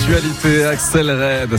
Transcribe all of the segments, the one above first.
L'actualité accélère,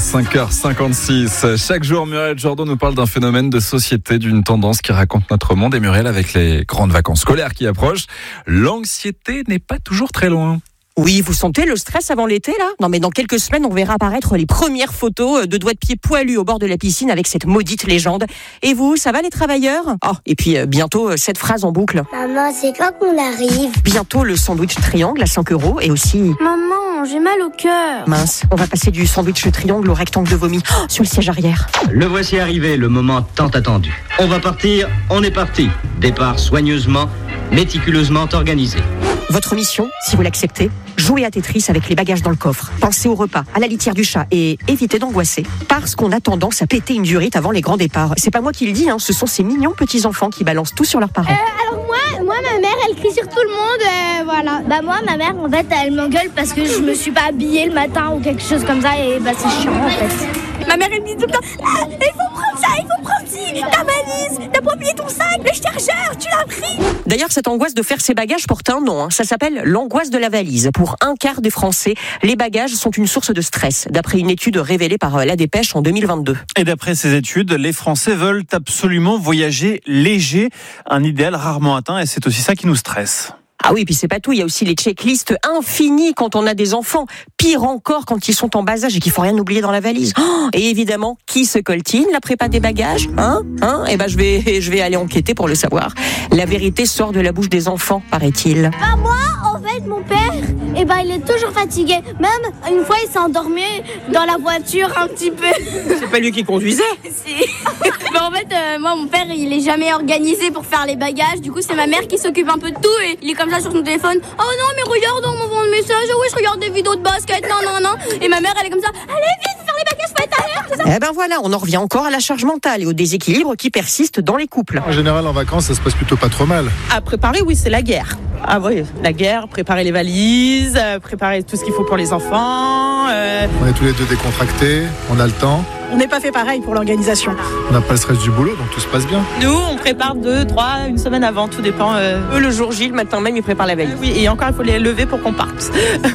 5h56. Chaque jour, Muriel Jourdan nous parle d'un phénomène de société, d'une tendance qui raconte notre monde. Et Muriel, avec les grandes vacances scolaires qui approchent, l'anxiété n'est pas toujours très loin. Oui, vous sentez le stress avant l'été, là ? Non, mais dans quelques semaines, on verra apparaître les premières photos de doigts de pied poilus au bord de la piscine avec cette maudite légende. Et vous, ça va les travailleurs ? Oh, et puis bientôt, cette phrase en boucle. Maman, c'est quand qu'on arrive ? Bientôt, le sandwich triangle à 5 € et aussi... Maman, j'ai mal au cœur. Mince, on va passer du sandwich triangle au rectangle de vomi sur le siège arrière. Le voici arrivé, le moment tant attendu. On va partir, on est parti. Départ soigneusement, méticuleusement organisé. Votre mission, si vous l'acceptez, jouez à Tetris avec les bagages dans le coffre. Pensez au repas, à la litière du chat et évitez d'angoisser parce qu'on a tendance à péter une durite avant les grands départs. C'est pas moi qui le dis, ce sont ces mignons petits-enfants qui balancent tout sur leurs parents. Alors moi, ma mère, elle crie sur tout le monde, voilà. Moi, ma mère, en fait, elle m'engueule parce que je me suis pas habillée le matin ou quelque chose comme ça et c'est chiant, en fait. Ma mère, elle me dit tout le temps, il faut prendre ça, il faut prendre ci, ta valise, t'as pas oublié ton sac, le chargeur, tu l'as pris. D'ailleurs, cette angoisse de faire ses bagages porte un nom, ça s'appelle l'angoisse de la valise. Pour un quart des Français, les bagages sont une source de stress, d'après une étude révélée par La Dépêche en 2022. Et d'après ces études, les Français veulent absolument voyager léger, un idéal rarement atteint, et c'est aussi ça qui nous stresse. Ah oui, puis c'est pas tout, il y a aussi les checklists infinies quand on a des enfants, pire encore quand ils sont en bas âge et qu'il faut rien oublier dans la valise. Et évidemment, qui se coltine la prépa des bagages ? Eh ben je vais aller enquêter pour le savoir. La vérité sort de la bouche des enfants, paraît-il. Moi, en fait, mon père, il est toujours fatigué. Même une fois, il s'est endormi dans la voiture un petit peu. C'est pas lui qui conduisait ? Si. En fait, moi, mon père, il est jamais organisé pour faire les bagages. Du coup, c'est ma mère qui s'occupe un peu de tout et il est comme ça sur son téléphone. Oh non, mais regarde, on m'envoie un message. Oui, je regarde des vidéos de basket. Non. Et ma mère, elle est comme ça. Allez, vite, faut faire les bagages, faut être à l'heure, tout ça. Eh ben voilà, on en revient encore à la charge mentale et au déséquilibre qui persiste dans les couples. En général, en vacances, ça se passe plutôt pas trop mal. À préparer, oui, c'est la guerre. Ah oui, la guerre, préparer les valises, préparer tout ce qu'il faut pour les enfants. On est tous les deux décontractés, on a le temps. On n'est pas fait pareil pour l'organisation. On n'a pas le stress du boulot, donc tout se passe bien. Nous, on prépare 2, 3, une semaine avant, tout dépend. Eux, le jour J, le matin même, ils préparent la veille. Oui, et encore, il faut les lever pour qu'on parte.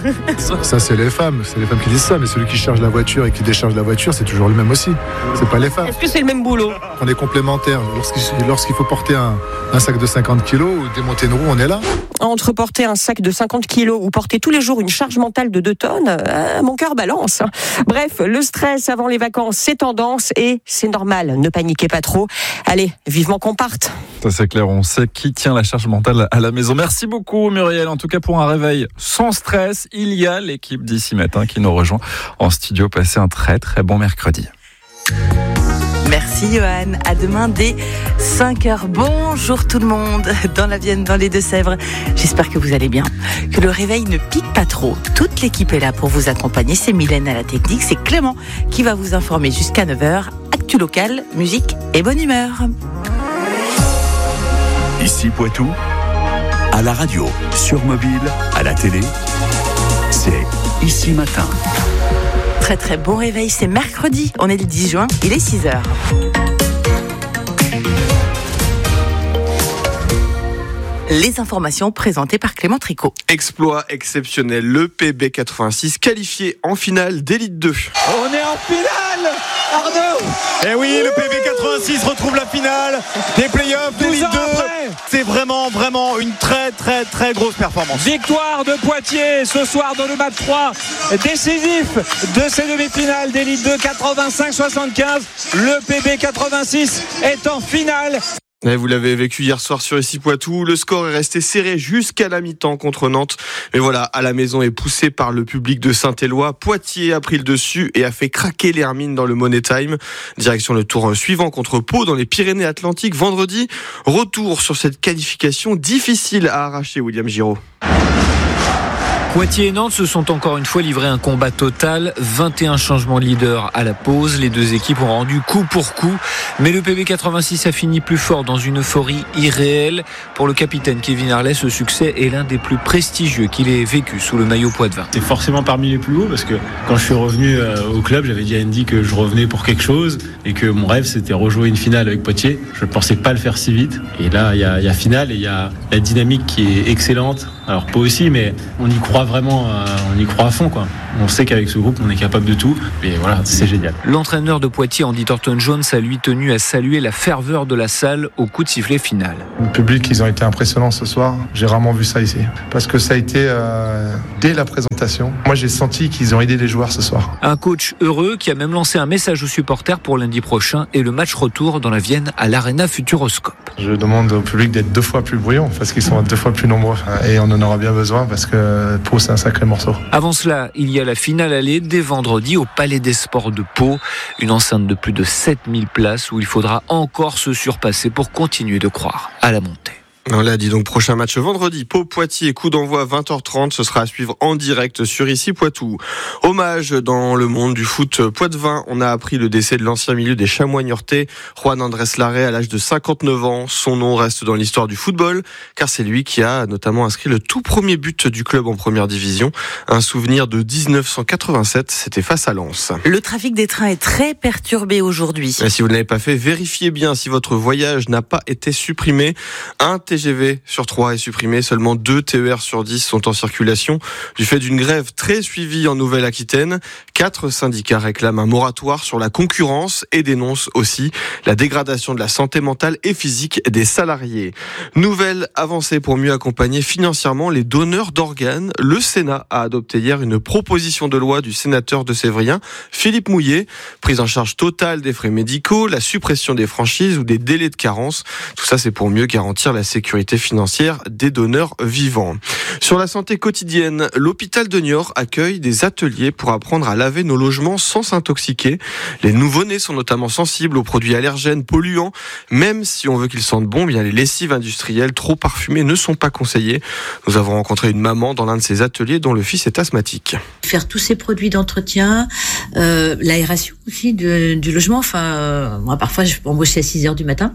Ça, c'est les femmes qui disent ça, mais celui qui charge la voiture et qui décharge la voiture, c'est toujours le même aussi. C'est pas les femmes. Est-ce que c'est le même boulot ? On est complémentaires. Lorsqu'il faut porter un sac de 50 kilos ou démonter une roue, on est là. Entre porter un sac de 50 kilos ou porter tous les jours une charge mentale de 2 tonnes, mon cœur balance. Bref, le stress avant les vacances, c'est tendance et c'est normal. Ne paniquez pas trop. Allez, vivement qu'on parte. Ça c'est clair, on sait qui tient la charge mentale à la maison. Merci beaucoup Muriel. En tout cas pour un réveil sans stress, il y a l'équipe d'ici matin qui nous rejoint en studio. Passez un très très bon mercredi. Merci Johan, à demain dès 5h. Bonjour tout le monde dans la Vienne, dans les Deux-Sèvres. J'espère que vous allez bien, que le réveil ne pique pas trop. Toute l'équipe est là pour vous accompagner. C'est Mylène à la technique, c'est Clément qui va vous informer jusqu'à 9h. Actu locale, musique et bonne humeur. Ici Poitou, à la radio, sur mobile, à la télé, c'est Ici Matin. Très très bon réveil, c'est mercredi, on est le 10 juin, il est 6h. Les informations présentées par Clément Tricot. Exploit exceptionnel, le PB 86 qualifié en finale d'élite 2. On est en finale, Arnaud. Eh oui, le PB 86 retrouve la finale des playoffs d'élite 2. C'est vraiment une très très très grosse performance. Victoire de Poitiers ce soir dans le match 3 décisif de ces demi-finales d'élite 2 85-75. Le PB 86 est en finale. Vous l'avez vécu hier soir sur Ici Poitou. Le score est resté serré jusqu'à la mi-temps contre Nantes. Mais voilà, à la maison et poussé par le public de Saint-Éloi, Poitiers a pris le dessus et a fait craquer les Hermines dans le Money Time. Direction le tour suivant contre Pau dans les Pyrénées-Atlantiques vendredi. Retour sur cette qualification difficile à arracher, William Giraud. Poitiers et Nantes se sont encore une fois livrés un combat total. 21 changements de leader à la pause. Les deux équipes ont rendu coup pour coup. Mais le PB 86 a fini plus fort dans une euphorie irréelle. Pour le capitaine Kevin Harley, ce succès est l'un des plus prestigieux qu'il ait vécu sous le maillot poitevin. C'est forcément parmi les plus hauts parce que quand je suis revenu au club, j'avais dit à Andy que je revenais pour quelque chose et que mon rêve c'était rejouer une finale avec Poitiers. Je ne pensais pas le faire si vite. Et là, il y a finale et il y a la dynamique qui est excellente. Alors Pau aussi, mais on y croit vraiment, on y croit à fond, quoi. On sait qu'avec ce groupe, on est capable de tout. Et voilà, c'est génial. L'entraîneur de Poitiers, Andy Thornton-Jones, a lui tenu à saluer la ferveur de la salle au coup de sifflet final. Le public, ils ont été impressionnants ce soir. J'ai rarement vu ça ici. Parce que ça a été dès la présentation. Moi, j'ai senti qu'ils ont aidé les joueurs ce soir. Un coach heureux qui a même lancé un message aux supporters pour lundi prochain et le match retour dans la Vienne à l'Arena Futuroscope. Je demande au public d'être 2 fois plus bruyant parce qu'ils sont 2 fois plus nombreux. Et on en aura bien besoin parce que Pau, c'est un sacré morceau. Avant cela, il y a la finale aller dès vendredi au Palais des Sports de Pau. Une enceinte de plus de 7000 places où il faudra encore se surpasser pour continuer de croire à la montée. On l'a dit, donc prochain match vendredi, Pau-Poitiers, coup d'envoi 20h30, ce sera à suivre en direct sur ici Poitou. Hommage dans le monde du foot poitevin, on a appris le décès de l'ancien milieu des Chamois niortais, Juan Andrés Larrey, à l'âge de 59 ans. Son nom reste dans l'histoire du football, car c'est lui qui a notamment inscrit le tout premier but du club en première division. Un souvenir de 1987, c'était face à Lens. Le trafic des trains est très perturbé aujourd'hui. Et si vous ne l'avez pas fait, vérifiez bien si votre voyage n'a pas été supprimé. Un TGV sur 3 est supprimé, seulement 2 TER sur 10 sont en circulation du fait d'une grève très suivie en Nouvelle-Aquitaine. 4 syndicats réclament un moratoire sur la concurrence et dénoncent aussi la dégradation de la santé mentale et physique des salariés. Nouvelle avancée pour mieux accompagner financièrement les donneurs d'organes. Le Sénat a adopté hier une proposition de loi du sénateur de Sévrien, Philippe Mouillet. Prise en charge totale des frais médicaux, la suppression des franchises ou des délais de carence. Tout ça, c'est pour mieux garantir la sécurité financière des donneurs vivants. Sur la santé quotidienne, l'hôpital de Niort accueille des ateliers pour apprendre à laver nos logements sans s'intoxiquer. Les nouveau-nés sont notamment sensibles aux produits allergènes, polluants. Même si on veut qu'ils sentent bon, bien les lessives industrielles trop parfumées ne sont pas conseillées. Nous avons rencontré une maman dans l'un de ces ateliers dont le fils est asthmatique. Faire tous ces produits d'entretien, l'aération aussi du logement. Enfin, moi parfois je peux embaucher à 6h du matin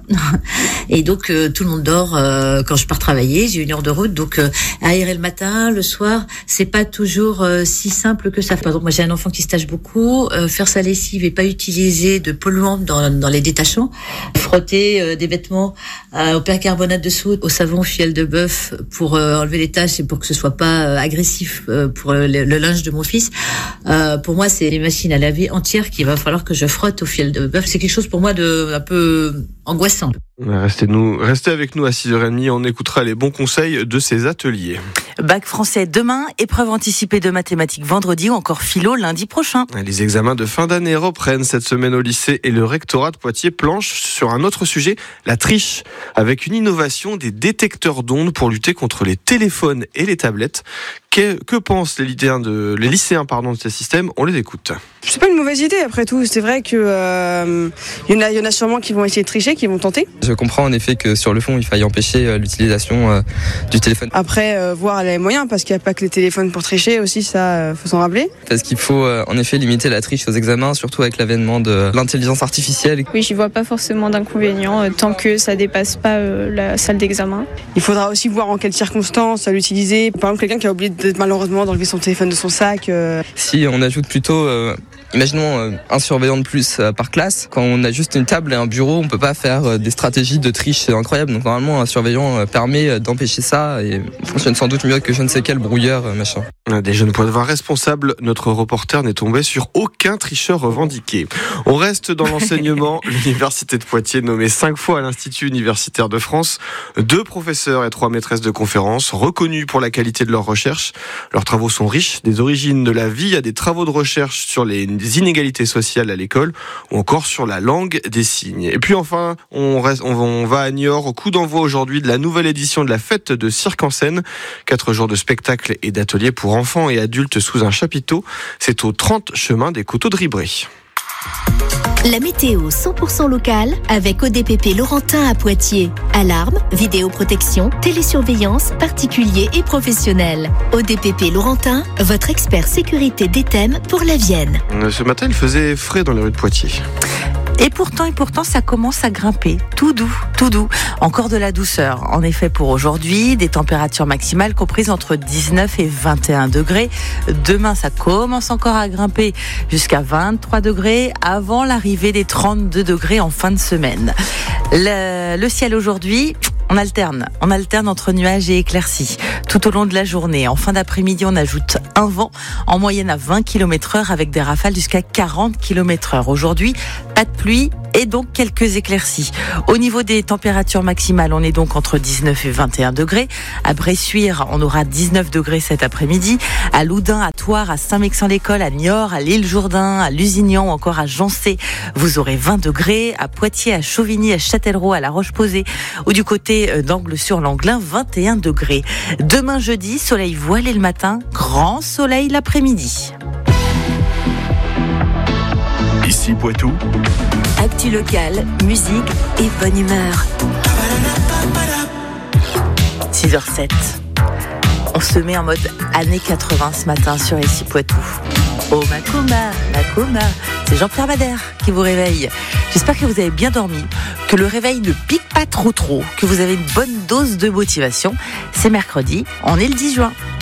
et donc tout le monde dort quand je pars travailler. J'ai 1 heure de route, donc aérer le matin, le soir, c'est pas toujours si simple que ça. Par exemple, moi j'ai un enfant qui se tâche beaucoup. Faire sa lessive et pas utiliser de polluants dans les détachants, frotter des vêtements au percarbonate de soude, au savon, au fiel de bœuf pour enlever les taches et pour que ce soit pas agressif pour le linge de mon fils. Pour moi, c'est les machines à laver entières qu'il va falloir que je frotte au fiel de bœuf. C'est quelque chose pour moi de un peu angoissant. Restez avec nous à 6h30, on écoutera les bons conseils de ces ateliers. Bac français demain, épreuve anticipée de mathématiques vendredi ou encore philo lundi prochain. Les examens de fin d'année reprennent cette semaine au lycée et le rectorat de Poitiers planche sur un autre sujet, la triche, avec une innovation des détecteurs d'ondes pour lutter contre les téléphones et les tablettes. Que pensent les lycéens de ces systèmes? On les écoute. C'est pas une mauvaise idée après tout. C'est vrai que y en a sûrement qui vont essayer de tricher, qui vont tenter. Je comprends en effet que sur le fond, il faille empêcher l'utilisation du téléphone. Après, voir les moyens, parce qu'il n'y a pas que les téléphones pour tricher aussi, ça faut s'en rappeler. Parce qu'il faut en effet limiter la triche aux examens, surtout avec l'avènement de l'intelligence artificielle. Oui, j'y vois pas forcément d'inconvénients tant que ça dépasse pas la salle d'examen. Il faudra aussi voir en quelles circonstances l'utiliser. Par exemple, quelqu'un qui a oublié malheureusement d'enlever son téléphone de son sac. Si on ajoute plutôt, imaginons un surveillant de plus par classe, quand on a juste une table et un bureau, on peut pas faire des stratégies de triche incroyables. Donc normalement un surveillant permet d'empêcher ça et fonctionne sans doute mieux que je ne sais quel brouilleur machin. Des jeunes poitevins responsables, notre reporter n'est tombé sur aucun tricheur revendiqué. On reste dans l'enseignement. L'université de Poitiers, nommée 5 fois à l'Institut universitaire de France, 2 professeurs et 3 maîtresses de conférences reconnus pour la qualité de leurs recherches. Leurs travaux sont riches, des origines de la vie à des travaux de recherche sur les inégalités sociales à l'école ou encore sur la langue des signes. Et puis enfin, on va à Niort au coup d'envoi aujourd'hui de la nouvelle édition de la fête de Cirque en Scène. 4 jours de spectacles et d'ateliers pour enfants et adultes sous un chapiteau. C'est au 30 chemin des Coteaux de Ribré. La météo 100% locale avec ODPP Laurentin à Poitiers. Alarme, vidéoprotection, télésurveillance, particuliers et professionnels. ODPP Laurentin, votre expert sécurité d'Ethème pour la Vienne. Ce matin, il faisait frais dans les rues de Poitiers. Et pourtant, ça commence à grimper. Tout doux. Encore de la douceur. En effet, pour aujourd'hui, des températures maximales comprises entre 19 et 21 degrés. Demain, ça commence encore à grimper jusqu'à 23 degrés avant l'arrivée des 32 degrés en fin de semaine. Le ciel aujourd'hui, On alterne entre nuages et éclaircies tout au long de la journée. En fin d'après-midi, on ajoute un vent en moyenne à 20 km/h avec des rafales jusqu'à 40 km/h. Aujourd'hui, pas de pluie et donc quelques éclaircies. Au niveau des températures maximales, on est donc entre 19 et 21 degrés. À Bressuire, on aura 19 degrés cet après-midi. À Loudun, à Thouars, à Saint-Mexan-l'École, à Niort, à l'Île-Jourdain, à Lusignan ou encore à Jancé, vous aurez 20 degrés. À Poitiers, à Chauvigny, à Châtellerault, à La Roche-Posay ou du côté d'Angles-sur-Langlin, 21 degrés. Demain jeudi, soleil voilé le matin, grand soleil l'après-midi. Ici Poitou. Actu locale, musique et bonne humeur. 6h07. On se met en mode années 80 ce matin sur Ici Poitou. Oh Macoma, c'est Jean-Pierre Madère qui vous réveille. J'espère que vous avez bien dormi, que le réveil ne pique pas trop, que vous avez une bonne dose de motivation. C'est mercredi, on est le 10 juin.